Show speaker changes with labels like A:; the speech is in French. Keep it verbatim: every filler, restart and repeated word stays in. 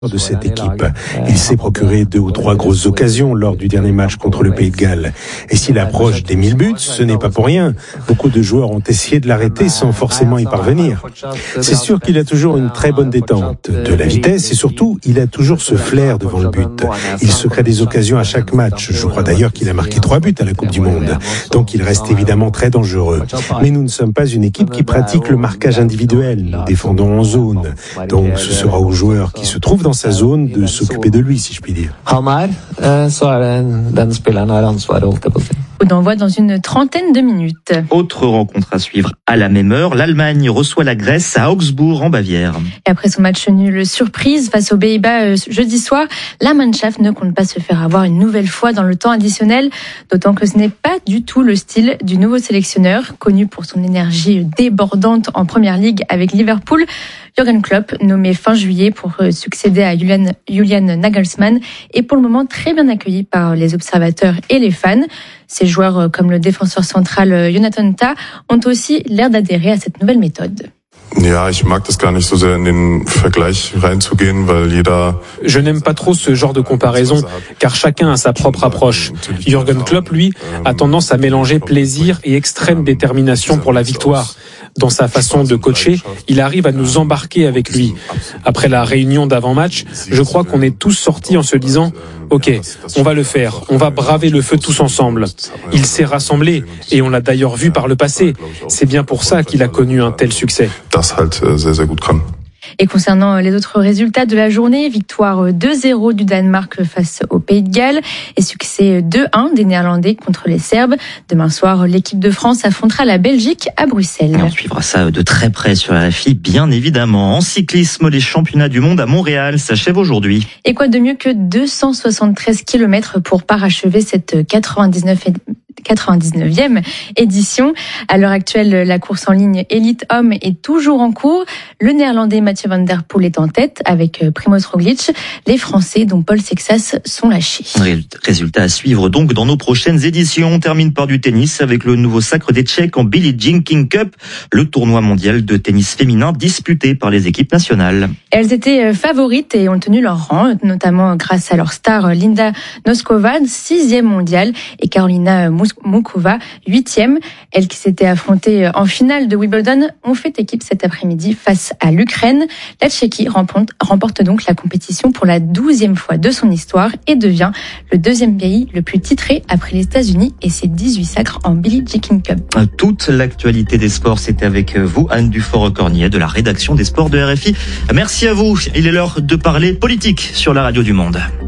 A: de cette équipe. Il s'est procuré deux ou trois grosses occasions lors du dernier match contre le Pays de Galles. Et s'il approche des mille buts, ce n'est pas pour rien. Beaucoup de joueurs ont essayé de l'arrêter sans forcément y parvenir. C'est sûr qu'il a toujours une très bonne détente, de la vitesse et surtout, il a toujours ce flair devant le but. Il se crée des occasions à chaque match. Je crois d'ailleurs qu'il a marqué trois buts à la Coupe du Monde. Donc il reste évidemment très dangereux. Mais nous ne sommes pas une équipe qui pratique le marquage individuel. Nous défendons en zone. Donc ce sera aux joueurs qui se trouvent dans sa zone de s'occuper de lui, si je puis dire.
B: Coup d'envoi dans une trentaine de minutes.
C: Autre rencontre à suivre à la même heure. L'Allemagne reçoit la Grèce à Augsbourg en Bavière.
B: Et après son match nul surprise face aux Pays-Bas euh, jeudi soir, la Mannschaft ne compte pas se faire avoir une nouvelle fois dans le temps additionnel, d'autant que ce n'est pas du tout le style du nouveau sélectionneur, connu pour son énergie débordante en Première Ligue avec Liverpool. Jürgen Klopp, nommé fin juillet pour succéder à Julian, Julian Nagelsmann, est pour le moment très bien accueilli par les observateurs et les fans. Ces joueurs, comme le défenseur central Jonathan Tah, ont aussi l'air d'adhérer à cette nouvelle méthode.
D: Je n'aime pas trop ce genre de comparaison, car chacun a sa propre approche. Jürgen Klopp, lui, a tendance à mélanger plaisir et extrême détermination pour la victoire. Dans sa façon de coacher, il arrive à nous embarquer avec lui. Après la réunion d'avant-match, je crois qu'on est tous sortis en se disant « Ok, on va le faire, on va braver le feu tous ensemble ». Il s'est rassemblé, et on l'a d'ailleurs vu par le passé. C'est bien pour ça qu'il a connu un tel succès.
B: Et concernant les autres résultats de la journée, victoire deux zéro du Danemark face au Pays de Galles et succès deux un des Néerlandais contre les Serbes. Demain soir, l'équipe de France affrontera la Belgique à Bruxelles.
C: Et on suivra ça de très près sur R F I, bien évidemment. En cyclisme, les championnats du monde à Montréal s'achèvent aujourd'hui.
B: Et quoi de mieux que deux cent soixante-treize kilomètres pour parachever cette quatre-vingt-dix-neuvième édition. À l'heure actuelle, la course en ligne élite homme est toujours en cours. Le Néerlandais Mathieu van der Poel est en tête avec Primož Roglič. Les Français, dont Paul Sexas, sont lâchés.
C: Résultat à suivre donc dans nos prochaines éditions. On termine par du tennis avec le nouveau sacre des Tchèques en Billie Jean King Cup, le tournoi mondial de tennis féminin disputé par les équipes nationales.
B: Elles étaient favorites et ont tenu leur rang, notamment grâce à leur star Linda Noskova, sixième mondiale, et Carolina Mukova, huitième. Elles qui s'étaient affrontées en finale de Wimbledon ont fait équipe cet après-midi face à l'Ukraine. La Tchéquie remporte, remporte donc la compétition pour la douzième fois de son histoire et devient le deuxième pays le plus titré après les États-Unis et ses dix-huit sacres en Billie Jean King Cup.
C: Toute l'actualité des sports, c'était avec vous, Anne Dufort-Cornier, de la rédaction des sports de R F I. Merci à vous. Il est l'heure de parler politique sur la radio du Monde.